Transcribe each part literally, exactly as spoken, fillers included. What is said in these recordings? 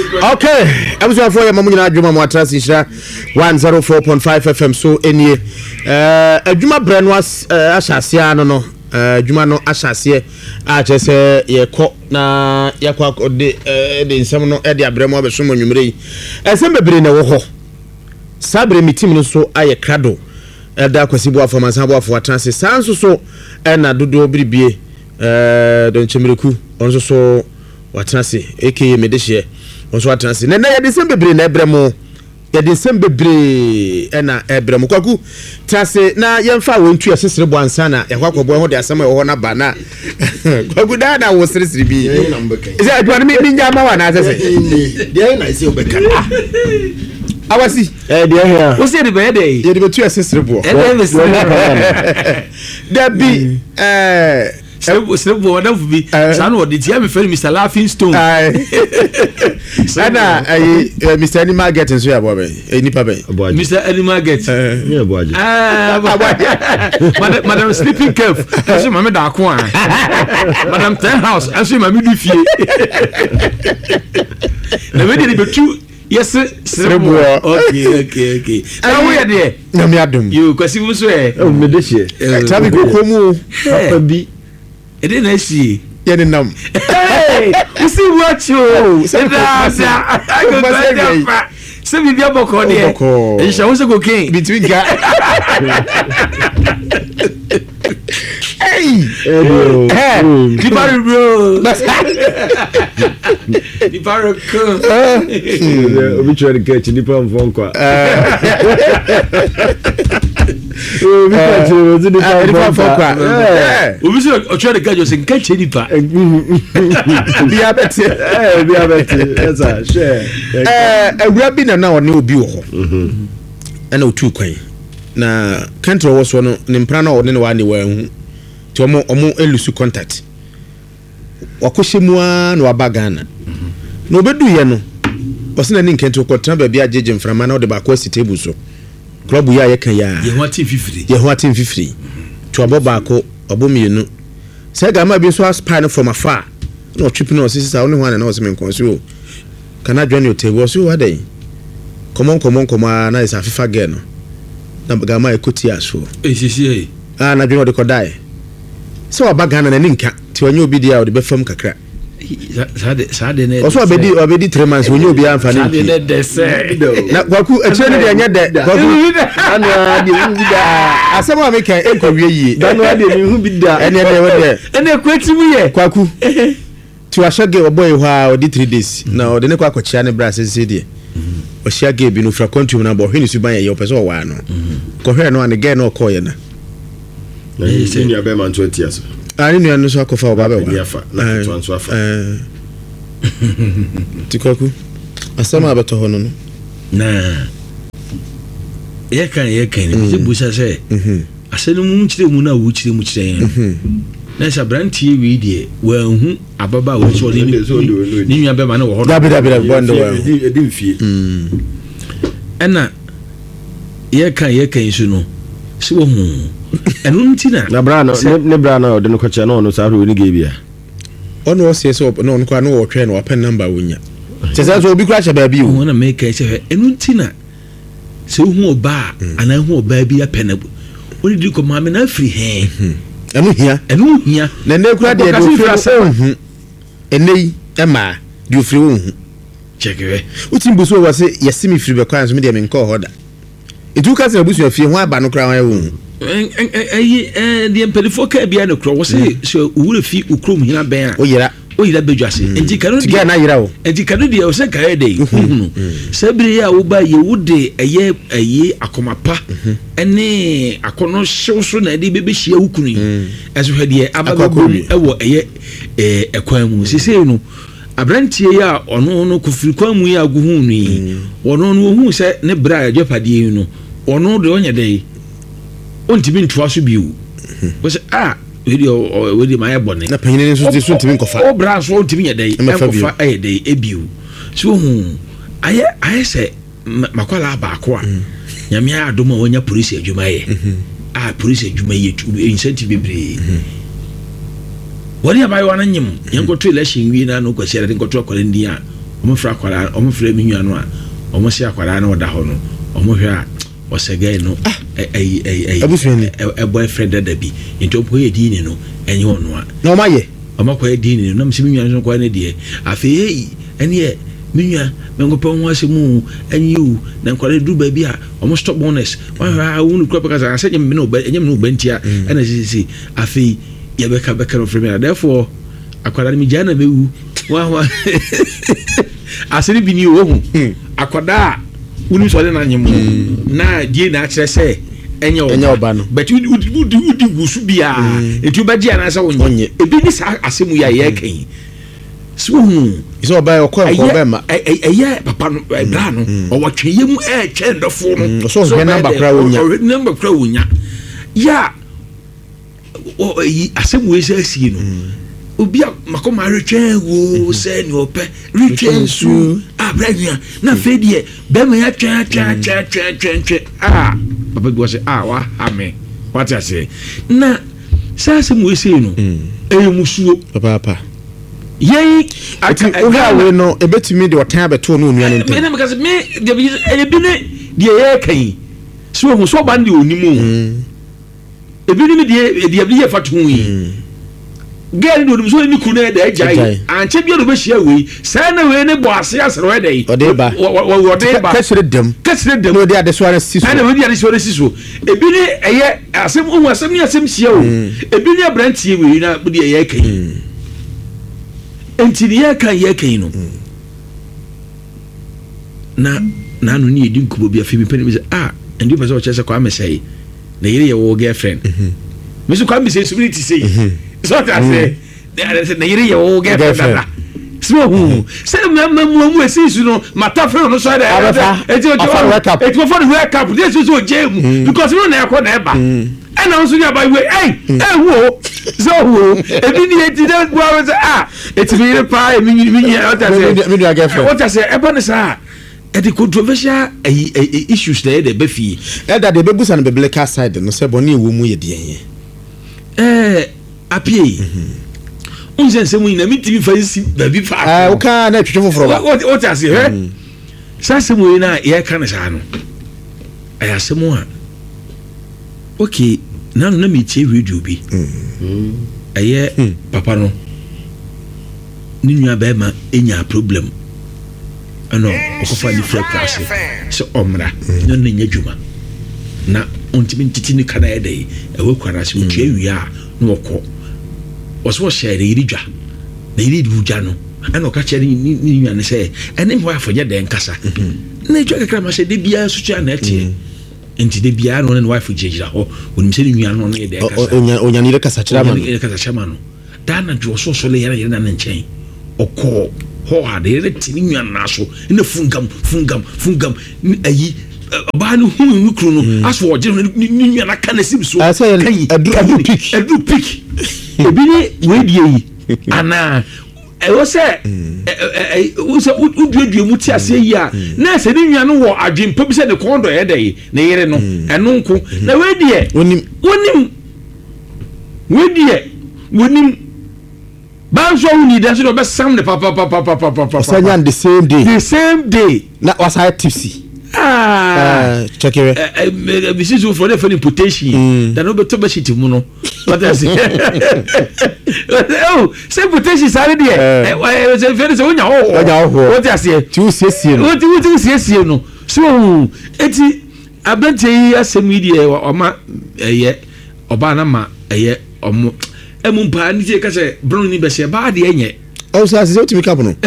Okay, I was for my money. I dream my transition one zero four point five F M. So, any uh, a Juma brand was uh, Ashasia, no, no, uh, Juma no Ashasia. I just say, ye caught na yakwa de de some no Eddie Abramo, but some numeri. As some brain a woho. Sabre mitim so aye crado. Elda kwasibo for Masabo for transit. Sanso so, and a dodo bribie, uh, don't chimeriku, also so. Watrasi aka medeshie onso watrasi na na ya december bre na ebremo ya december bre na ebremo kwaku trase na yemfa wontu asesere bo ansa na ya kwakobo ho de asema ho na ba na kwaku da na wo seresere bi is adwan mi mi nyama wa na asese de na ise obeka awasi eh de here wo se de be de de be tu asesere bo da bi eh Sebo wonderful bi san wo de tia me fere Mister Laughing Stone ana ai Mister Animal Get nso ya bobe e nipa be Mister Animal Get yeah boaje ah madam madam Sleeping Cave aso mama da ko an madam Ten House aso mama du fie na we de be tu yes Sebo okay okay okay now we are there na me adom you kwasi wo so e o me de hie tabi kokomu papa bi e dey na see ye nam hey you see what you say that I go back se bi bia boko de e sha wo se cocaine between ga hey eh di bar bro di bar ko obi chori catch ni pam fon kwa oh because you did it for kwa eh obi se o chori catch o se catch ni pa bi abeti eh bi abeti esa share eh awura bi na na one obi wo ho mhm ana otu kwan na country wo so no ne mpra na one ne wa ne wa hu ti omo omo elusu contact wakohyemu a na wabagana no bedu ye no osina ni nkento ko tran ba bia ajeje mframa na ode ba ko si table so club ya ye kan ya ye ho team fifty ye ho team fifty to aboba ko obomienu se ga ma bi so aspire from afar no trip no sisi sa only one na o se men kon so kana join your table so what dey come on come on come on na isa fifa girl no na ga ma ekoti aso eh sisi eh ah na join o de ko dai so wabagana na ninka ti wanyo obi dia o de be fam kakra sade sade ne oso obedi obedi three months wanyo obi anfa ne sade ne de se na kwaku eche ne de anya de kwaku ana de hu bida asem a meka enkowie yie dano ade mi hu bida ene de we de ene kweti mu ye kwaku ti wa shage oboy ho a odi three days na odi ne kwa kochia ne bra sese de o shage bi no fra kontum na bo hwini suban ye opeso wa no ko hwe no ane ge no ko ye na na ise ni abe man twenty years ani ni anu so akofa oba be wa ya fa na to anso afa eh tikoku asama abeto ho no na ye kan ye kan ni je busa se mhm asenu mu chire mu na wo chire mu chire mhm na sa brantie wi die wa hu ababa wo so ni ni nwa be ma na wo ho dabi dabi dabi bondo wa edi mfie mm ena ye kan ye kan su no se wo hu enu ntina na bra no ne bra no de no kwacha no no sa ro ni ge bia ono o se so no no kwa no wo twa no open number wonya se se so obi kwa cha ba bi o wona make e se enu ntina se hu oba ana hu oba bi apena woni di ko ma me na free he enu hia enu hia na ne kura de do free hu enei ema di free hu check we utim buso wa se yesimi free be kwa so me de me nko hoda etu ka se busu afie ho aba no kura wa hu eh eh de pelifo ka bia no kro wo se so wure fi ukrom hina ben a o yira o yira bedwase enti kanu de na yira o enti kanu de o se ka de hunu sabire ya wo ba ye wude eye eye akomapa ene akono hyew na de bebe hia wukunu eso hede ababom ewo eye eh ekwan mu sese no abrantie ya ono no kufiri kwan mu ya agu hunu yi ono no hu se ne bra ya jopade no ono de onye de ontimi ntwa so biu wo se ah we we my bonnet na panyin nso ti so ntimi nkofa o bra so ntimi nyedai enkofa ayedai ebiu so hu aye aye se makwala ba ko a nyame adoma wonya police adwuma ye ah police adwuma ye tu incentive bebre wori abayi wana nyim yenkoto election wi na no kwasiare nkoto akwale ndi a ɔmo fra akwara ɔmo fra mi nua no a ɔmo se akwara na ɔda hɔ no ɔmo hwɛ a ɔsɛgɛ no ɛyi ɛyi ɛyi boyfriend dada bi nti ɔmo yɛ diini no ɛnyɛ ɔno a na ɔmo ayɛ ɔmo akɔ yɛ diini no na mo se mi nua no kɔ ne deɛ afei ɛyi ɛneɛ mi nua mɛnkɔpɛ ho asɛm o ɛnyɛ o na nkwara duru baabi a ɔmo stop bonus wɔn a wɔn kura pɛ kasa asɛ nyɛ mi na ɔbɛ nyɛ mi na ɔbɛ ntia ɛna sisi afei yɛbɛka bɛka no firi mi na therefore akwara no mi gya na mɛwu wa wa asɛre bi ni o hu akwada wonu so de na nyem na die na akyerɛ sɛ ɛnyɛ ɔba no but wudi wudi wudi gusu bia etu ba gye ana sɛ wonye ebi ni sa asɛmu ya yɛ kan so hu iso ɔba ɔkɔ ɔkɔ ɔba ma ɛyɛ papa no bra no ɔwɔ tweye mu ɛkyɛ ndɔfo no so hwɛ number kra wonya number kra wonya ya o yi asɛmu ese asie no obi a makoma retwɛn wo sɛ ni ɔpɛ retwɛn su abradua na fɛ deɛ bɛma ya twɛn twɛn twɛn twɛn twɛn twɛn a papa bi wɔ sɛ a wa ame wate ase na sɛ asɛm wo sei no ɛyɛ musuo papa papa yɛyi ati oha we no ebetumi de ɔtan abɛto no onua ne ntɛm me na meka sɛ me deɛ bi ɛyɛ bi ne deɛ yɛ kan so hu so ban de onimu ebi ne deɛ deɛ bi yɛ fatu yi girl no dum so ni kunu e da agya anche bia no be hia we sai na we ne bo ase asere we dey ode ba ode ba kasire dem kasire dem no dey ade so ara siso na we dey ade so ara siso ebi ni eye asem o asem ni asem hia o ebi ni abrantie we na bo dey eye kan enti ni eye kan eye kan no na na no ni edi nkubo bia fi mi pani bi say ah endi person o chese kwa me say na yire ye wo girlfriend me so kwa me say spirit say so that say na yire ye wo girlfriend so hu say me me mu esi su no mata fe no so da eti o eti o for the wake up this is o jam because no na yakọ na eba and na so ya by way eh eh wo so wo ebi ni eti da gwa say ah eti mi re pa mi mi mi what say me do girlfriend what say eba ne sa e the controversial issues there dey be fi e da dey be busa no biblical side no say boni ewo mu ye de yen eh apie unse nsemu ina mi tv fa si baby fa ah o ka na twetwe foforo ba what what ase he sa semu ina ye ka na sa no ay asemu a okay na no na mi tie radio bi mm aye papa no ni nua ba ma enya problem ano okofa ni fra class so omra no na nya dwuma na ontimi ntiti ni kana ye dai e we kwara se utwa wi a no wokọ oso share yiri dwa na yiri dwa no ana ka chere ni ni nwa ne se ene ho afonya de nkasa na dwa kakra ma se de bia so twa na etie enti de bia no ne wife jejira ho onim se ni nwa no ne de kasa onya onya ni de kasa chira ma no kasa chama no da na dwo so so le yara yara na nchen okọ ho ha de re tini nwa na so na fungam fungam fungam ayi ba no hu nu kru no aso oje ni nwa na kana sim so kan adru pick adru pick ebi ni we die yi ana e wo se e wo se uduadua mu ti ase yi a na se ni nwa no wo adwempa bi se de kondo ye dey na yere no eno nko na we die wonim wonim we die wonim banzo uni da so be sam de papa papa papa papa sanya the same day the same day na was high tipsy ah uh, check it eh this is for the funny potential that no better be shit mu no what I say oh say potential sare there eh say very say onya ho onya ho what I say tu siesie no what tu siesie no so eti abante yi asemi die o ma eye oba na ma eye omo emu mpa ni je ka say bron ni be se ba de enye o sa se otimi cap no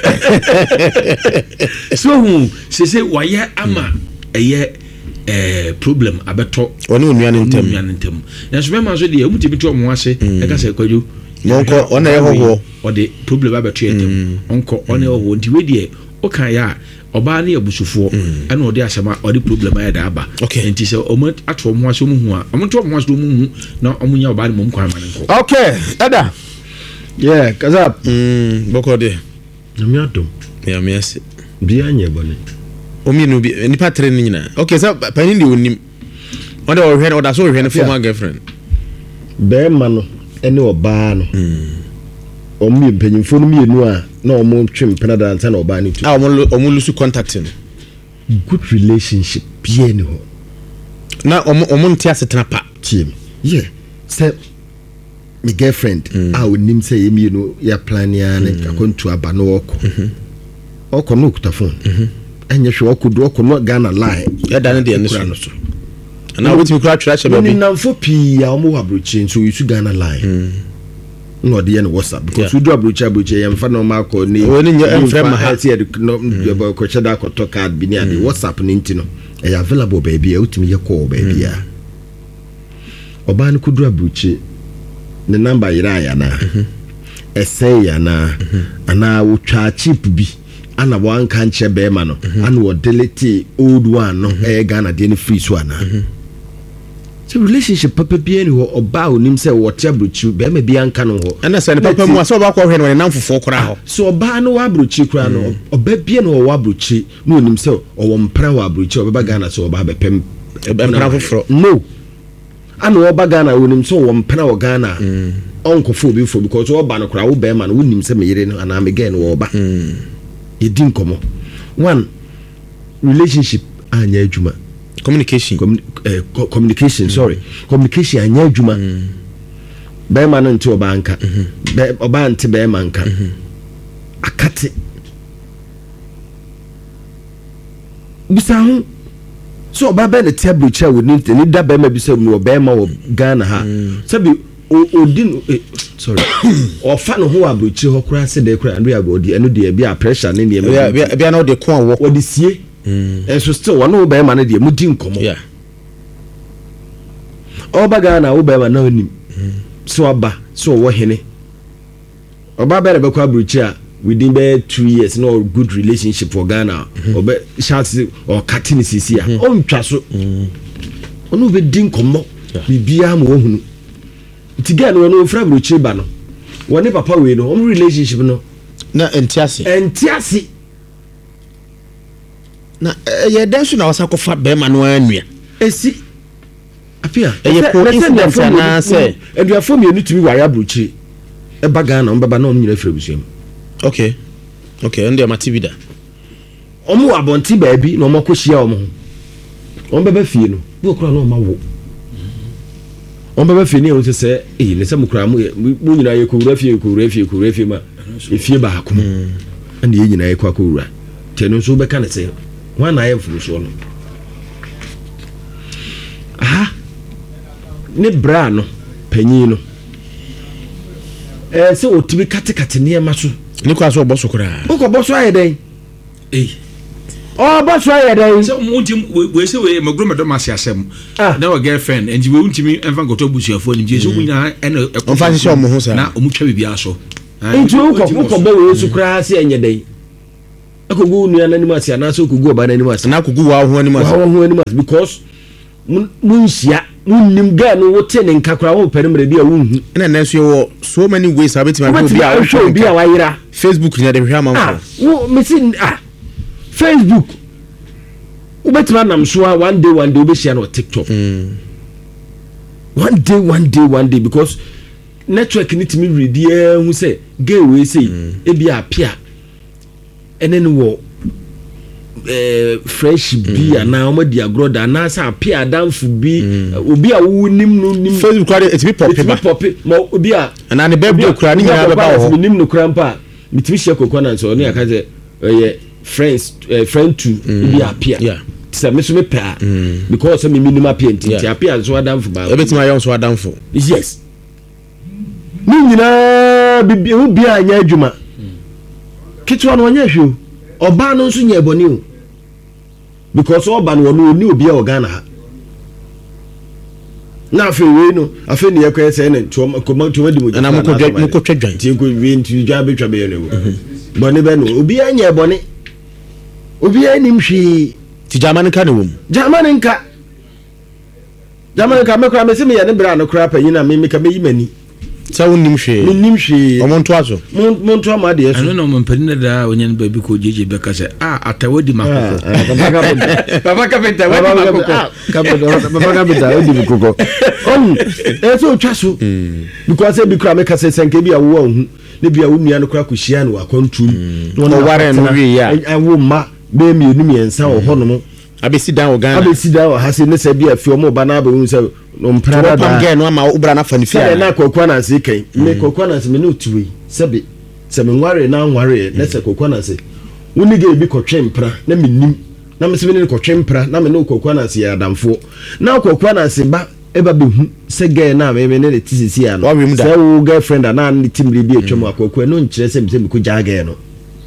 so hu se se waye ama eye eh problem abeto oni onua ne ntem onua ne ntem na so be ma so de emu timi to omo ase e ka say kwadwo monko ona ye hoho o de problem abeto entem onko ona ye hoho nti we de o kan ya oba ne abusufo ana o de asema o de problem aye da aba nti se omo ato omo ase omo hu a omo to omo ase omo hu na omo nya oba ne mom kwan ma ne nko okay ada yeah kaza mm boko de nyame adom ya miase bia nya bone omi no bi ni patre ni nyina okay so pani ndi onim on the hwe oda so hwe ne former girlfriend be ma no ene oba no ɔmo mpanyinfo no mienu a na ɔmo twem penada ansa na ɔbaa ne tu ah ɔmo ɔmo lose contacting good relationship bie ne ho na ɔmo ɔmo nte asetena pa tie me yeah sɛ my girlfriend a onim sɛ yɛ mienu ya plan ya ne akontu aba no ɔkɔ ɔkɔ no okuta phone ɛnyɛ hwɛ ɔkɔ do ɔkɔ no Ghana lie ɛda ne de ne so no so ana wotimi kura twira hyɛ baabi ninamfo pii a ɔmo wɔ abrochi nso yusu Ghana lie no de yɛ no WhatsApp because we do abrochi abrochi yɛn fa no ma akɔ ne wɔn nyɛ ɛmfrɛ ma ha tie de no yɛbɔ kɔhyɛ da akɔtɔ card bi ne ade WhatsApp ne nti no ɛyɛ available baabi a wotimi yɛ call baabi a ɔbaa no kudura abrochi ne number yira ya na ɛsɛ ya na ana wotwa chip bi ana wanka nche bema no ana wo delete old one no e Ghana de ne free so ana so relationship papa bia ni ho oba onim se wo te abrochi bema bia nka no ho ana se ne papa mu aso oba ko hwe no ne namfofo kora ho so oba no wa abrochi kora no oba bia no wo abrochi no onim se owo mpra wa abrochi oba Ghana so oba be pem mpra foforo no ana oba Ghana onim se wo mpra wo Ghana onkofo bi fo because oba no kora wo bema no onim se me yire no ana me gen wo oba yedin komo one relationship anya adwuma communication Commun uh, co communication mm. sorry communication anya adwuma mm. be ma no nti oba nka mm-hmm. be oba nti be ma nka mm-hmm. akate bisa ho so oba be ne table chair we ni ni da be ma bisa mu oba ma wo Ghana ha mm. sabi odin eh, sorry ofa no ho abrochi ho kura se de kura ndo abodi eno de bia pressure ne ne bia bia na de ko wo wo de sie enso still wo no be ma ne de mu di nkomo yeah oba Ghana wo be ma na onim so aba so wo hene oba be be kwa abrochi a within be two years no good relationship for Ghana oba chance or cutting sisi a on twa so ono be di nkomo bibia ma wo hunu tiga no no fra brochi ba no woni papa we no on relationship no na entiase entiase na ye den so na wasa ko fa be ma no anua esi apia ye ko incident na say eduafo mi enu tumi wa ya brochi e ba Ghana on baba na on nyina fra busuam okay okay ende ma tv da omo wa bonti ba bi na omo ko hia omo on baba fie no bo kura na omo wo on baba fie ni o se se eh ne se mukura mu mu nyina ye ko wura fie ko wura fie ko wura fie ma e fie ba akom ande ye nyina ye kwa ko wura te no so be ka ne se wan na ye furu so no aha ne bra no panyin no eh se otibi kate kate ne ma so ni kwa so oboso kura o ko boso ayeden eh oh boso ayeden so munti we se we magro me do ma sia asem na wa girlfriend enji we untimi enfa goto busuafo ni je so munya ene onfa hye omo ho sa na omutwa bibia so nti o ko ko bo we su kura se enyeden akogu nua na nimu asia na so kogu oba na nimu asia na kogu wa ho nimu asia wa ho nimu asia because munhia munnim ga no wote ne nkakura wo perimre bia wonhu na nanso yo so many ways abeti ma bia wo bia wa yira Facebook nya de hwe amamfo wo mesi ah Facebook ubetima nam so one day one day obehia no TikTok mm. one day one day one day because network ni timi ready eh hu say gay we say e bia apia enen wo eh fresh bi ana o ma dia groda na sa apia adamfo bi obi a wo nim no nim Facebook kwade it be pop ba pop ma obi a ana ne bebdo kura ni nya beba ho nim no kura mpa mitimi hye kokona so ne aka ze eh friends friend to bi apia yeah se me so me pa because me minimum apia nti apia so adamfo ba ebetima ayon so adamfo yes ni nyina bi obi a nya adwuma kitwa no nya hwe oba no nso nya eboni o because oba no no ni obi a Ghana ha na afi we no afi ne yakwa se ne to komatu wadi mo na mo ko mo ko twadwan ti ko we nti dwa betwa be ne wo boni be no obi anya eboni obi anim hwe ti jamani ka ne wom jamani nka jamani ka me kra me se me ye ne bra no kra pa yina me me ka me yimani sa wonnim hwe wonnim hwe o monto aso monto ama de eso ano no mpani da onyen ba bi ko jeje be ka se ah atawadi makoko baba ka beta wadi makoko baba ka beta wadi makoko on eso twaso because e bi kra me ka se senke bi awo ahu ne bia wo nua no kora kohyia no akwantum no ware no wie ya awo ma be mi enu mi ensa wo ho no mo abesi dan wo Ghana abesi dan wo ha se ne se bia fi o mo ba na ba hu se no mpra da pam ge no ama ubra na fa ni fia na kokwa na se kan me kokwa na se me no tuwe se be se me nware na nware na se kokwa na se woni ge bi kotwe mpra na me nim na me se me ne kotwe mpra na me no kokwa na se ya damfo na kokwa na se ba eba be hu se ge na me me ne tisisi ya no se wo girlfriend na ne timri bi etwem akokwa no nkire se me se me ko jage no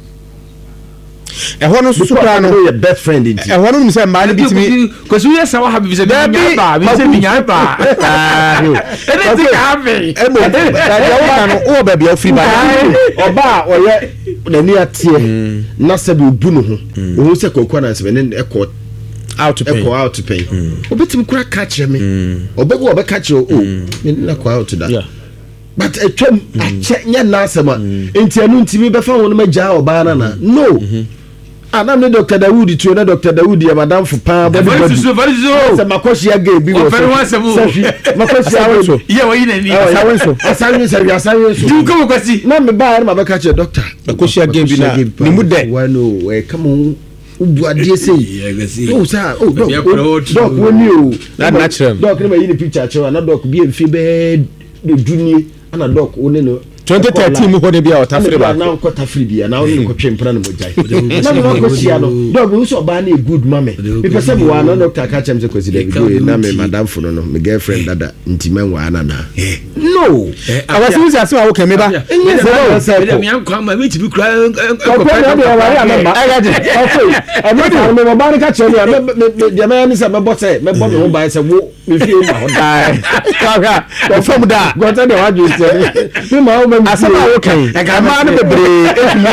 e hono susu pra no your best friend inti e hono nim se ma ne bitimi ko su yesa wa habi se bi nya ba bi se bi nya ba ene ti ka be e mo da ya wo no o ba bia ofri ba oba oye na ni atie na se bi obu no ho o se kokwa na se ne e ko out to pay e out to pay obetim kura catch me obego obe catch o me na ko out da but a twem a check nya na asema enti anu ntimi be fa won ma ja oba na na no ana me Doctor Dawood tu na Doctor Dawood ya madam fu pa body body se makoshi ya ge bi wo se makoshi ya wo ye wo yin ani asawenso asawenso ya asawenso du ko kwasi na me ba ma be ka che doctor makoshi ya ge bi na ni mu de wano e come ubu adie sei o sa o doc doc woni o na natural doc ni ma yin picture che na doc bi enfi be de dunie ana doc woni no twenty thirteen mu ko de bia o tafre ba na ko tafre bia na woni ko twempra na mo jai na me ko sia no doc we so ba na a good mama me pese me wa na doctor ka chem se ko si David na me madam fo no no me girlfriend dada ntima wa na na no awasi usi asema wo keme ba enye se me me anko ma me tibi kura ko ko na de wa ya mama agaje okay e me ta me ba ni ka che ni me de me ni se me bo se me bo me ho ba se wo me fie ma ho dai ka ka o fam da go ta de wa ju se me ma asema wo kan e ga ma no bebre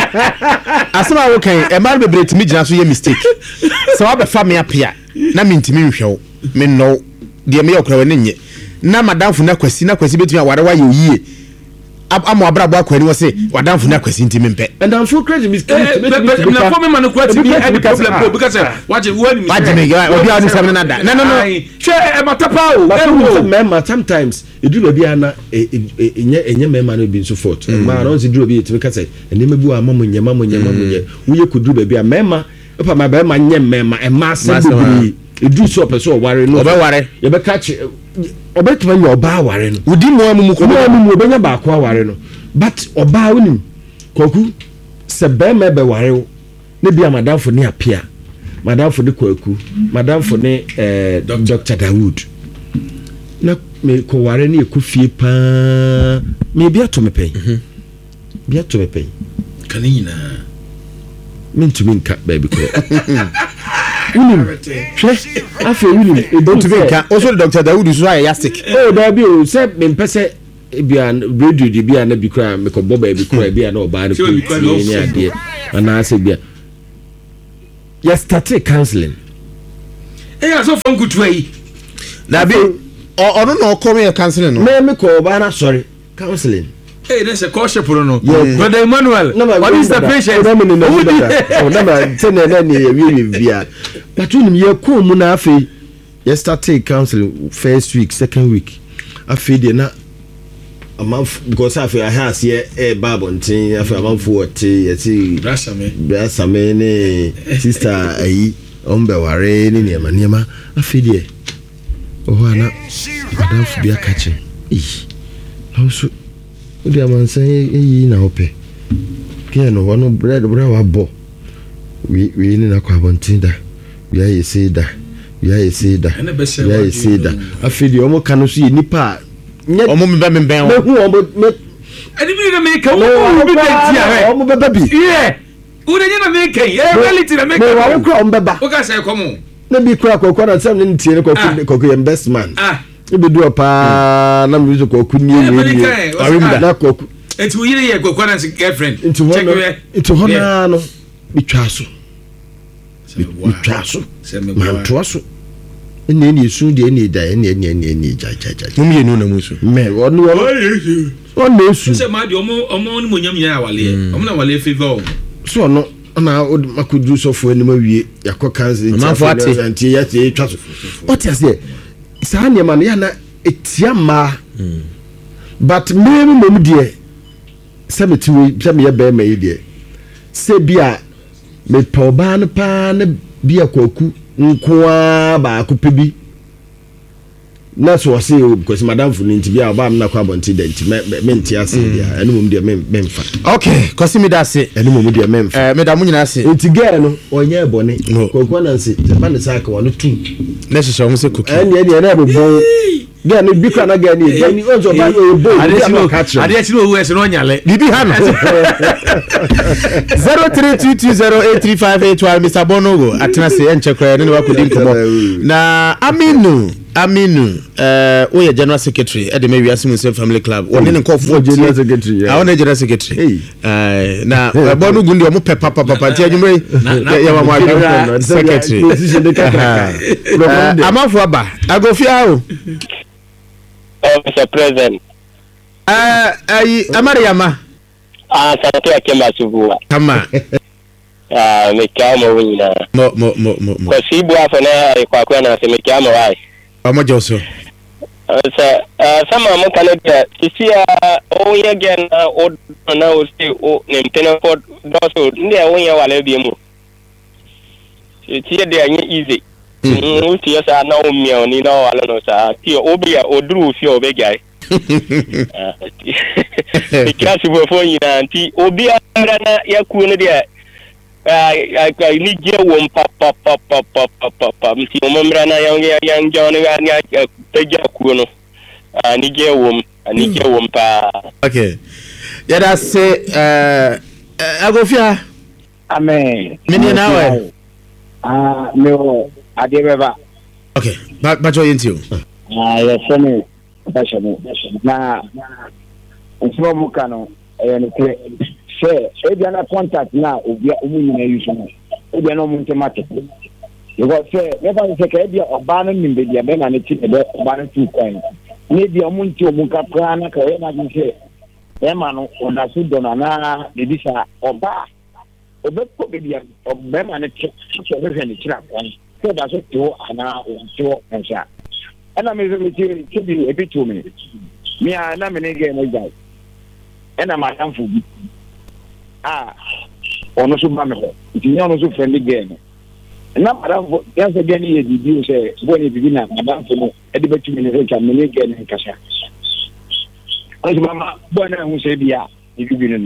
asema wo kan e ma no bebre timi gina so ye mistake so wa be fa me apia na me ntimi nhwew me no de me yakura we nye na madamfo na kwasi na kwasi betumi aware wa ye yie amo abrabo akwani wo se wadamfo na kwasi ntimi mpe ndamfo crazy mistake na for me man ko ati bi e problem ko because waje wo ni waje me obi a ni sam na da no no no hwe e matapa o e wo sometimes eduru bi ana enye enye mema no bi nso fort ma no nsi duru bi etimi ka se ene mebu amamu nyema mo nyema mo nye uye kuduru bi a mema pa ma ba ma nye mema e ma se bi eduru so person ware no obe ware ye be catch obe tuma nye oba ware no udi mo amumu ko mo amumu obe nya ba ko ware no but oba onim koku se be me be ware wo ne bia madamfo ne apia madamfo de kwaku madamfo ne eh Doctor Dawood na me ko ware ne ku fie pa me bia to me pay bia to me pay kanina me to me nka baby ko unim hwe afi unim e don't to me nka also Doctor Dawood so ayastic oh da bi o se me mpese bia radio de bia na bi kra me ko boba e bi kra bia na oba na ko ni ade ana se bia ya start counseling eh aso fon kutu ayi na bi o no no come here counseling no me me ko oba na sorry counseling eh there's a caution for no yes. Brother Emmanuel no, what is the patient no no no oh na ma tene na ni wi bia but unim ye ko mu na afi ye start counseling first week second week afi de na amanf because afi I has here e babo ntin afi amanfo wote ye ti brasa me brasa me ne sister ayi ombe ware ni niema niema afi de oh ana madamfo bia kache eh na so odi amansan eyi na ope ke no wono bread bread wa bo we we ni na kwa bontinda we ayi se da we ayi se da we ayi se da afidi omo kanu so nipa omo me ba me ben o hu omo me edi bi na me ka omo bi ben ti a omo be baby yeah uri je na me kan eh reality na me ka me wa ko omo beba o ka say komo na bi kura kokko na sam ni tie kokko kokko best man ah ibi do pa na mi so kokko ni ewe Arimda na kokko enti wo yire ye kokko na girlfriend check we enti ho na no bitwa so bitwa so man to so eni eni esu de eni da eni eni eni eni ja ja ja mum ye nu na musu me onu onu esu se ma de omo omo ni monyam nya awale omo na wale favor so no na makudu sofo ani ma wie yakọ kanse nti ya tie twa so what you say sa ne ma na etia ma but me me mom die sɛ meti we sɛ meyɛ bɛrima yi deɛ sɛ bi a mepɛ ɔbaa no paa ne bi a kwaku nkoa baako pɛ bi na so ɔse because madam fo no nti bi a ɔbaa m na kɔ abɔnte da nti mente ase deɛ ɛno mom deɛ memfa okay kɔsi me da ase ɛno mom deɛ memfa eh meda mo nyina ase nti girl no ɔnyɛ bɔne kwaku ananse ba ne sa ka wɔno tum na hyehyɛ wo sɛ cookie ɛne ɛne ɛna bɛbɔ girl no bi kra na girl no girl no ɔnso ba no ɛbɔ ade akyi no owu ɛsɛ no ɔnyale bibi ha no zero three two two zero eight three five eight one Mister Bonogo atena se enche kra ne wakodi nkɔmɔ na Aminu Aminu eh uh, we general secretary e de me wiase mu family club woni ne nkɔfo general secretary yeah awon general secretary eh na Bonogo ndi o mo pe papa papa ti adwumre ya wa mo secretary amafo aba agofia o Mister President. Ah, ai Amariama. Ah, santo akema subuwa. Kama. Ah, mekama wina. Mo mo mo mo. Kwa sibu afa na kwa kwa na se mekama wai. Amo joso. Sa sama mo kanada tisia o yegen o na o si o ne mpena for doso ndi a wonya wale bi mu. Tie de anye easy. Mm, tie sa na o mia ni na wale no sa tie obi a oduru fi obegai. Because we for you anti obi ara na yaku no dia ah ni je won pa pa pa pa pa pa pa mti o memra na yang yang jone ya teja ku no ah ni je won ni je won pa okay ya da se eh agofia amen mini na we ah me adebeba okay ba ba jo yenti o ah yes me bashamo na nso mu kanu eh ne kre se e bia na contact na obi omu nyina yusu no e bia no mu ntemate because se me fa se ka bia oba no nimbe bia be na ne ti be oba no tu kwan ne bia omu nti omu ka pra na ka e na bi se e ma no onda su dona na de bi sa oba obe ko be bia oba ma ne ti so be hwe ne kira kwan se da so ti ho ana o ti ho nsa ana me me ti ti bi e bi tu me me ana me ne ge no jai ana ma tan fu bi ah ono so ba me ho ti nya ono so friendly ge no na madam fo ya se ge ni e bibi o se bo ni bibi na madam fo no e de betu me ne ka me ne ge ne kasa o so mama bo na hu se bia e bibi no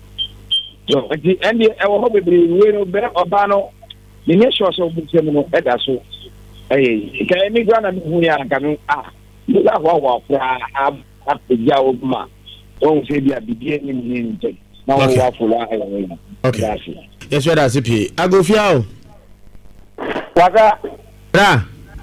so ati endi e wo ho bebre we no be oba no ni ne so so bu se no e da so eh ka ni gwa na hu ya ka no ah bu la ho wa fra a a ja o ma o se bia bibi ni ni ni na wo wa fula e okay yes we da sipi agofia o waka ra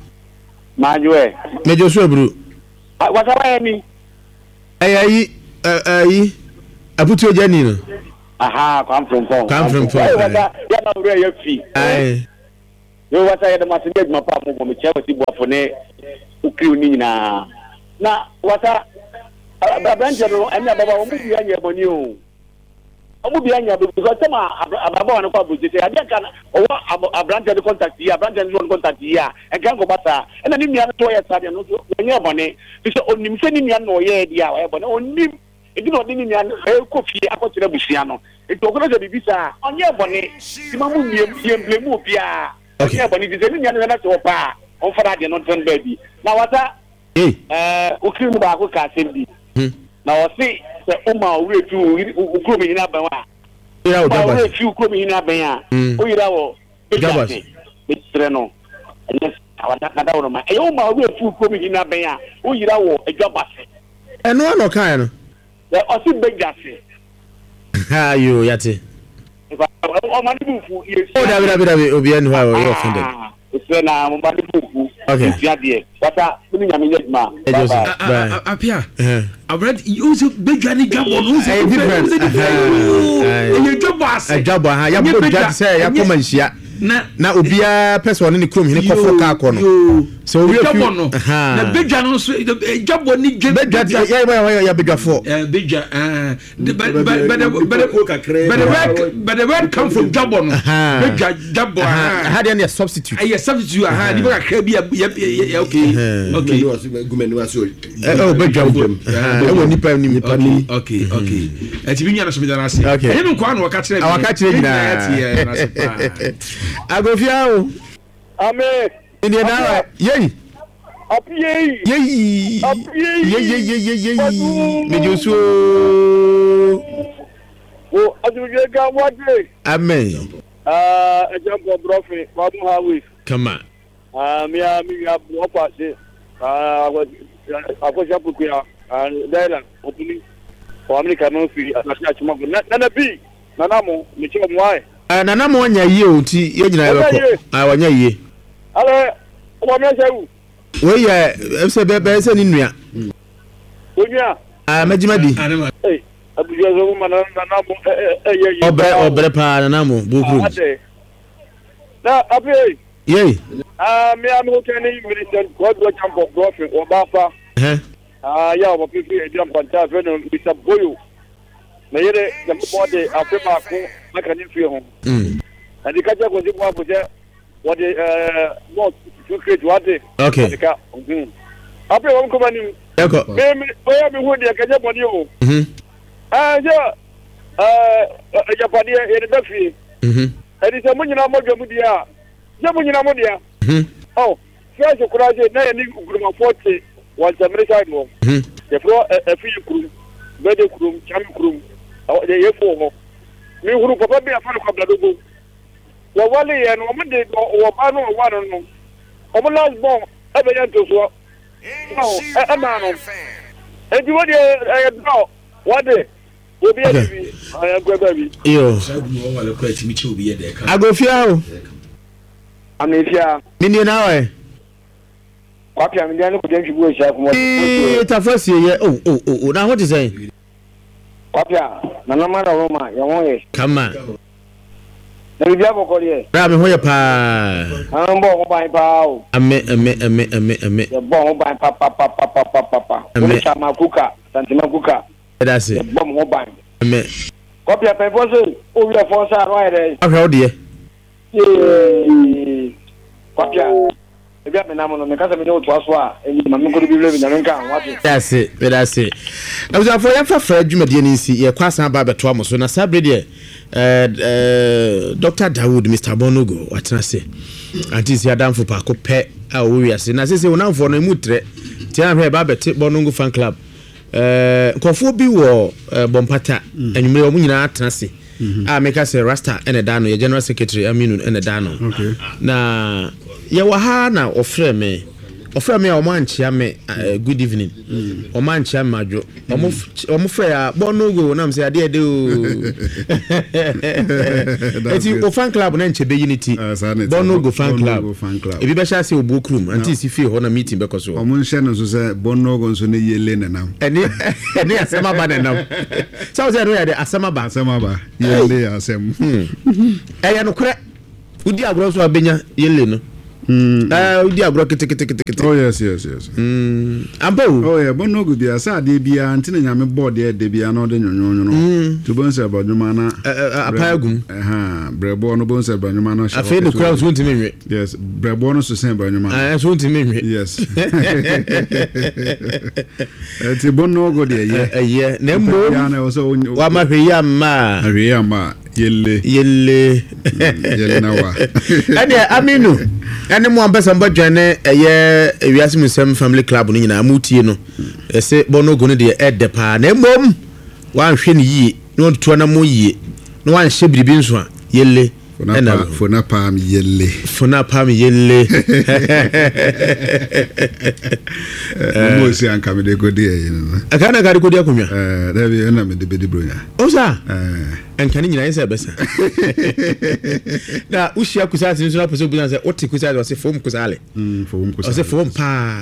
majwe mejo so bru waka wa ni ayi ayi aputu ojani no aha come from phone come from phone waka ya na ure ya fi ai yo wata ya da masu de ma pa mo mo che wasi bo afo ne ukriu ni nyina na wata abrabanje no emi ababa o mu bi anya boni o omu bi anya bi because tema ababa wa no kwa budget ade kan o abrabanje de contact ya abrabanje no contact ya e kan go bata e na ni mia to ya sade no so anya boni because onim se ni mia no ye dia wa boni onim e di no ni mia e ko fie akotire busia no e to ko na se bibisa anya boni ti ma mu miem emblem obi a anya boni di se ni mia no na to pa on fara de no ten baby na wata eh eh ukiri mu ba ko ka sembi na wasi se uma ure tu ukuru mi na ban wa ira o dabas ure tu ukuru mi na ban ya o ira wo dabas bitre no yes awada kada wo ma e uma ure tu ukuru mi na ban ya o ira wo dabas eno ano kan no e o si bejase ha yo yate o ma ni bufu yes o dabi dabi dabi obi enu ha o offended so na mo ba ni bufu okay ya de wata ni nyame yedma bye apia abred you so big ani gabo no so different eh you jobas eh jabo ha ya bo jati say ya koma nhia na na obia person ne krom hene kofo ka akọ no so obi jabo no na bedwa no so jabo ni dwe bedwa ya ya ya bedwa fo eh bedwa ah but but but the word but the word come from jabo no bedwa jabo ah how dey substitute eh substitute ah ni ba ka bi ya okay okay gumenu aso eh oh bedwa eh wo nipa ni nipa ni okay okay eh ti bi nya na so mi dana ase eh no kwa no ka kire bi ka kire na agofia o amen ni na yei apiyei yei apiyei yei yei yei yei me joso o aduje ga wadre amen ah ejambo brofe wa mu hawe come on ah mi a mi a bo pa se ah akosha pukuya ah daila opuni o america no fi na chuma na na bi na na mo mi che mo ai na na mo nya yie o ti ye nyina yebeko ah wanya yie ale o me sewu we ye se be be se ni nua onua ah majima di eh abuja zo mo na na mo eh ye obre obre pa na na mo bukuru na abi ye ah me am ho tani minister god go champo profit o ba pa eh ah ya o pipi e diam panta fe no bisa boyo na yere na mo de afema ko maka ni fi ho mm andi ka je ko ji mo abuja what the uh what to create what the okay mhm ape won ko mani eko me me oya me hu de ka je boni o mhm ah je eh ya padi e de dafi mhm edi se munyina mo dwamu dia je munyina mo dia mhm oh fresh kuraje na ni guruma forty one seventy side mo mhm the pro e fi kuru be de kuru cham kuru de ye fo ho mi huru papa bi afa ko bladogo wa wale ye no mo de wo ba no wa no no o mo last born e be yan to so no e ma no e di wo de e do wa de obi e bi ayan gbe ba bi yo wo wale ko ti mi che obi ye de ka agofia o amefia ni ni na we kwapia mi dan ko den fibu e sha ko mo eh tafasi ye o o o na what is saying kwapia na na mara roma ye won ye come on na bi aboko de ra me ho ye pa an bo ko ban pa o ame ame ame ame ame ye bo ko ban pa pa pa pa pa pa pa ko chama kuka santima kuka that's it bo mo ban ame kwapia pe fo so o wi fo sa ro ere ahwe o de eh kwapia ebi amena mo no me kasa me no to aso a eni ma me ko bi bile bi na nka wate that's it that's it na so for ya fa fra dwumadie ni nsi ye kwasa ba beto amoso na sabre de eh eh Doctor Dawood Mister Bonogo watena se anti si adamfo pa ko pe a wo wiase na se se wonamfo no mu tre ti ahwe ba bete Bonogo fan club eh nkofo bi wo bompata anwumre omu nyina atena se a meka se Rasta ene dano ye general secretary Aminu ene dano okay na ye wa ha na ofre me ofre me o man chia me good evening o man chia majo o mo frɛ ya Bonogo na mse ade ade o eti o fan club na nche be unity Bonogo fan club e bi be sha se obokrum anti si fie ho na meeting be koso o mo nche no so se Bonogo nso ne yele na nam ene ene asema ba na nam so say no ya de asema ba asema ba yele asem eh ya no kure udi agro so abenya yele no Mm. Ah, udi agro kete kete kete. Oh yes, yes, yes. Mm. Ampo. Oh yeah, Bonogo dia sa de bia antine nyame board e de bia no de nyonyo no. To bon se abadwuma na apayagum. Eh ha, brebo no bon se abadwuma no. Afi the crowd won't me nwe. Yes, brebo no so se abadwuma. Ah, so won't me nwe. Yes. Eh ti Bonogo de ye. Eh ye, na mbo. Ya na so wa ma hwe ya ma. Hwe ya ma. Yelle. Yelle. Yelle na wa. Ade Aminu. Ane mo ambasa mbadwane eye ewiase musem family club no nyina amutie no ese Bonogo no de ede pa na mmom wan hwe ne yie no to na mo yie no wan hye biribi nso a yelle ena fona pa mi yelle fona pa mi yelle mo si anka me de godi e no aka na gadi godi akonwa eh da bi na me de bedi bronya o sa eh enka ni nyina ese besa na ushia kusati nso na pese buza se oti kusati wase fom kusale mm fom kusale wase fom pa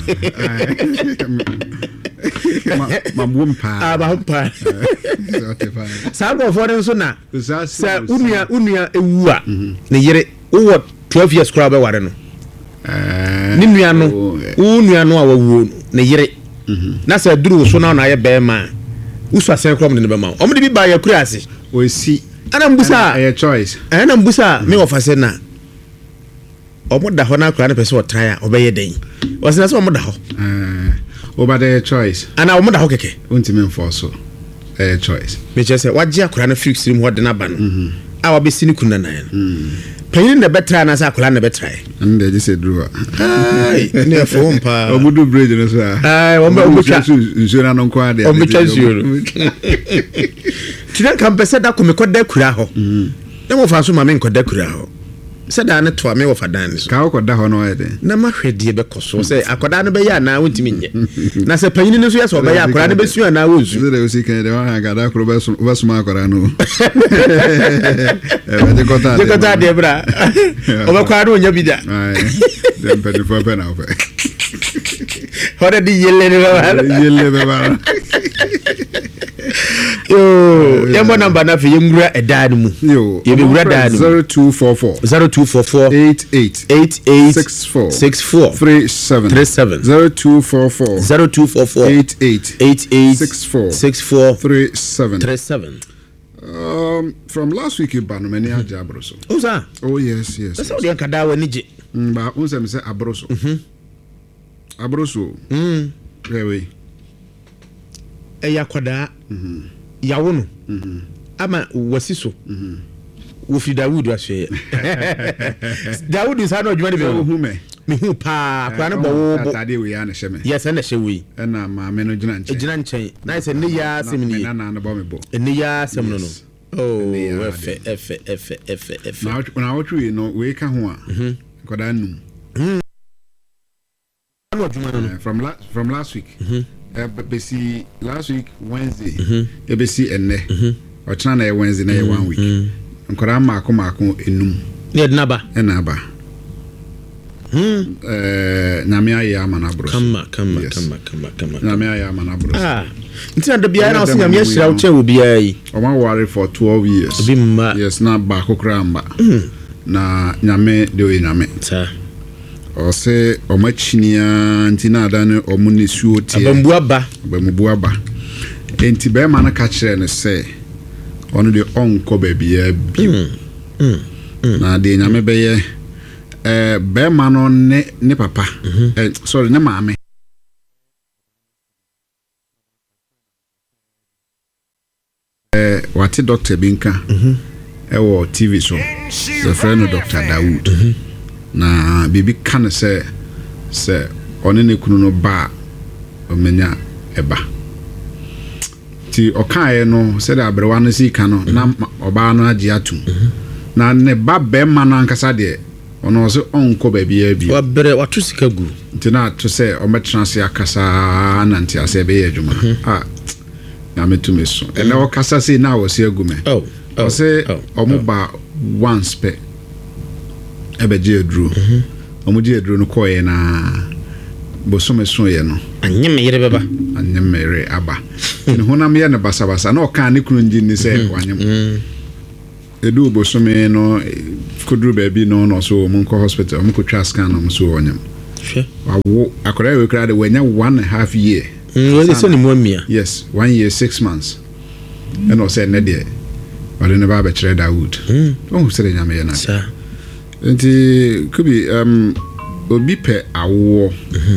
ma ma bom pa ah ba pa sa go for nso na sa unia unia ewu a ne yere wo twelve years kura be ware no ni nua no wo nua no a wawuo ne yere na se duru so na na ye be ma usu asen krom ne be ma o mo de bi ba ya kura ase o si ana mbusa a choice ana mbusa me ofase na o mo da ho na kura na pese o try a obeye den o se na se o mo da ho eh o ba de choice ana o mo da ho keke untimi enforce a choice me che se waje akura na fix rim ho de na ba no a wa be sini kunna na no panyin na betra na sa akura na betra and they just draw ai ne fo mpa o mudu bridge no so ai o mo twa nsura no kwa de o mo twa zero tiran kan pese da ko me ko da kura ho na mo fa so ma me ko da kura ho se da ne to me wo fa dan so ka ko da ho no ede na ma hwedie be koso se akoda no be ya na wontimi nye na se panyin no so ya so be ya akoda no be su na wo zu se de o si kan de wa ga da kro be so be so ma akoda no e be ko ta de ko ta de bra o be kwa no nya bi da ai dem pe de fo pe na o pe hore di yelle ne ba yelle be ba yo yamba number na fe yengura edan mu yo ye be gura dan zero two four four zero two four four eight eight eight eight six four six four three seven three seven zero two four four zero two four four eight eight eight eight six four six four three seven three seven. Um, from last week in Banomani Abroso. Oh, sir. Oh, yes, yes. That's how they can die when you. But once I say Abroso. Abroso. Hmm. Really. Eya kwada. Hmm. Yawono. Hmm. Ama wasiso. Hmm. Wofi Dawood ahwe. Dawood is hano adwuma de be hu me. Me hu pa kwa na bo. Atade we ya na hye me. Yes, na hye we. Na ma me no gina nche. Gina nche. Na se ne ya asem ni. Na na na bo me bo. Ne ya asem no no. Oh, efe efe efe efe efe. Na na wotwe no we ka ho a. Mhm. Koda num. Mhm. Ano adwuma no. From last from last week. Mhm. Eh be see last week Wednesday. Mhm. E be see enne. Mhm. O chana na Wednesday na ye one week. Mhm. Nkora maako maako enum ne na ba na ba hmm eh nyame aye amana bro kama kama kama kama kama nyame aye amana bro ah ntina da bia na o nyame ahira o che wo bia yi o ma worry for twelve years bi mma yes na ba kokra mba na nyame de o nyame ta o se o ma chinia ntina da ne o mu ne suo tie abambu aba abambu aba enti be ma na ka kire ne se ono de onko babia bi na de nyame beye eh be ma no ne ne papa eh sorry ne maame eh wati doctor binka eh wo T V so the friend of Doctor Dawood na bibi kan se se one ne kunu no ba omenya eba ti okae no se da abrewa no si ka no na oba no agi atum na ne ba be ma no ankasa de ono se onko ba bia bi wa bere wa to sika gu ti na to se o metra se akasa na nti ase be ye adwuma ah na metume so e na o kasa se na wo se agu me oh o se o mo ba once pe e be je adru o mo je adru no ko ye na bo so me so ye no anyem yere beba anyem mere aba ni honam ye ne basa basa na o kan ne kunu ngi ni se wanyem edu bo so me no kodru ba bi no no so mo ko hospital mo ko twa scan no so wanyem hwe awo akora we kra de wanya one and a half year we so ni mo amia yes one year six months and o say ne de o de ne ba be kire Dawood o se de nyame ye na sa enti kubi um obi pe awo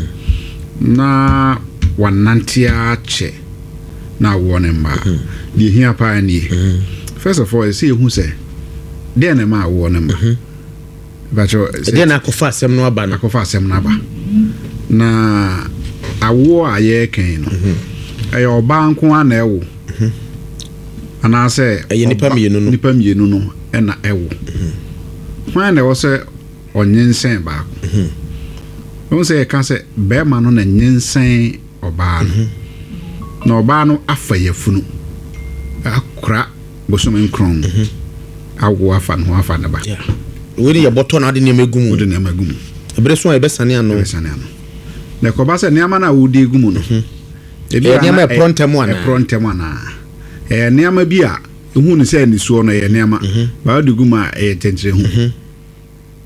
na wanantia che na awo ne ma di hia pa ni first of all say hu say de na ma awo ne ma ba cho de na kofa asem no aba na kofa asem na ba na awo aye ken no aye oba nko ana ewo ana say aye nipa mienu no nipa mienu no e na ewo hwan na wo say onyensen ba no say ka say be ma no na nyensen oba no na oba no afayafunu akra bosome nkron awo afa no afa na ba yeah we ni ye boto na de ne megum de ne megum ebre so e be sane ano be sane ano na ko ba say ne ama na wo de gum no e bi ne ama prontem ana e prontem ana e ne ama bi a hu ni say ni so no ye ne ama ba de gum a e tentre hu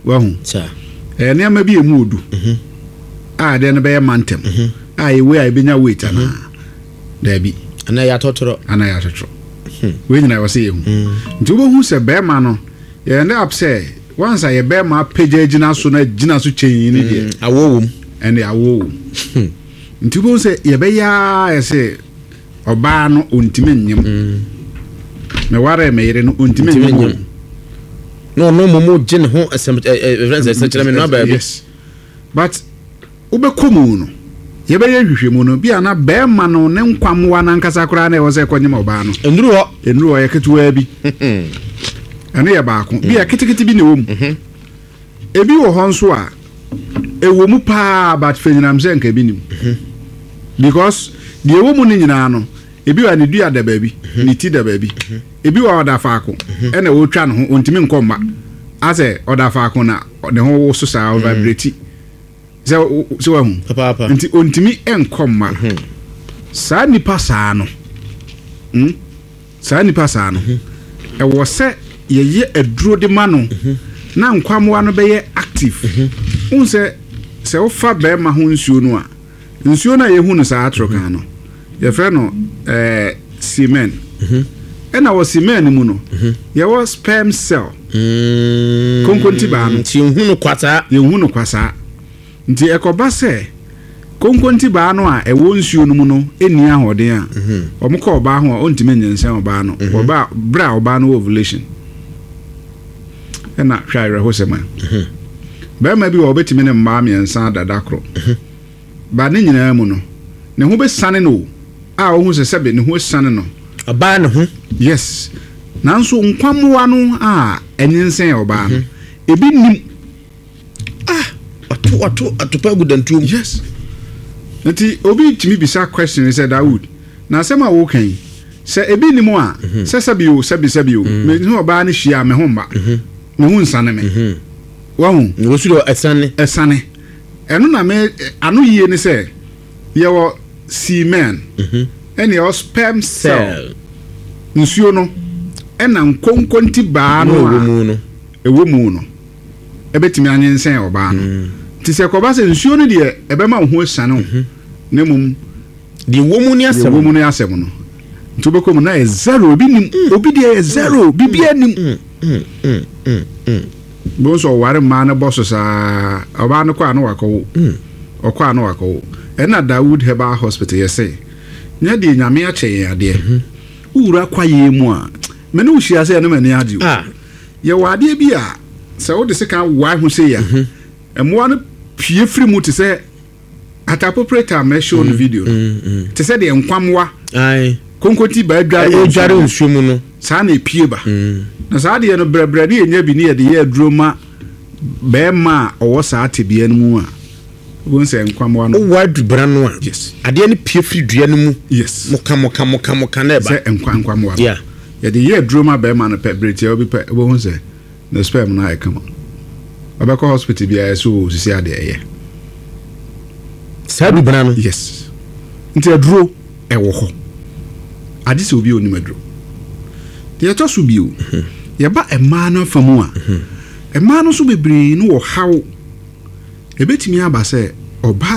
wahu sa eh nneɛma bi emu odu mhm a de no be mantem a ye we a benya weight ana da bi ana ya totoro ana ya totoro we nyina wo se yehu nti wo hu se be ma no ye end up say once ye be ma page gina so na gina so chen ni de awowom ene awowom nti wo se ye be ya ye se oba no ontime nyem me ware me yire no ontime nyem no no momo gin ho asem friends say tell me no ba yes but ubekomu no ye be ye hwehwemu no bia na be ma no ne nkwamwa na nkasa kora na e wo se konyem oba no enduru ho enduru ho ye ketewa bi ene ye baako bia ketekete bi ne wom ebi wo ho nso a ewo mu pa but fenyinam se nka bi nim because die wo mu ne nyina no ebi wa ne dua da baabi ne ti da baabi ebi wa oda faako ene wo twa no ho ontimi nkomma ase oda faako na ne ho wo so sa vibrate so so wahu papa papa nti ontimi enkomma saa nipa saa no hm saa nipa saa no e wo se ye ye aduro de ma no na nkwamwa no be ye active un se se wo fa be ma ho nsuo no a nsuo na ye hu no saa atroka no ye fre no eh semen ena wo semen mu no ye wo sperm cell mm konkonti ba no ti hu no kwata ye hu no kwasa nti ekoba se konkonti ba no a e wo nsuo no mu no eni ahoden a omko oba ho a ontime nyensen oba no oba bra oba no ovulation ena hwa ire ho sema ba ma bi wo betime ne mma miensa dadakro ba ne nyina mu no ne ho be sane no a wo hu se sebe ne ho sane no aba ne ho yes nanso nkwamwa no a enyensen oba no ebi nim ah atu atu atupa gudantum yes nti obi timi bisa question say Dawood na sema wo kan se ebi nim a se sabi o sabi sabi o me hu oba ne hia me ho mba me hu nsane me wa hu wo su do esane esane eno na me anu yie ni se ye wo semen ene yo sperm cell nsuo no ena nkonkonti baa no wo mu no ewo mu no ebetimi anyensen oba no ti se ko ba se nsuo no de ebe ma ho esane ho ne mum di wo mu ni asem wo mu ni asem no nti be ko mu na e zero obi nim obi de e zero bibia nim mm mm mm bo so ware ma na bosso sa oba no kwa no wako okwa no wako ena Dawood Herbal Hospital yese nya de nyame a che ade ura kwa ye mu a me no hia se no mani ade o ah ye wade bi a se wo de se kan wa hu se ya emo no pie firi mu te se atapoperator me show no video te se de nkwamwa ai konkoti ba adwa e dware nsuo mu no saa na epie ba na saa de no brebrede enya bi ne ye de ye adroma be ma owo saa tebia no mu a won se nkwamwa no wo adu bra no a yes ade ne pie firi dua no mu yes moka moka moka moka na ba se nkwamwa yeah ye de ye adroma be ma no pebrete obi pe wo hu se na sperm na e kama abeko hospital bia so sisi ade ye sa du bra no yes nti aduro e wo ho ade se obi oni maduro ye to so bio ye ba e ma no famu a e ma no so bebre no wo hawo ebetimi aba se oba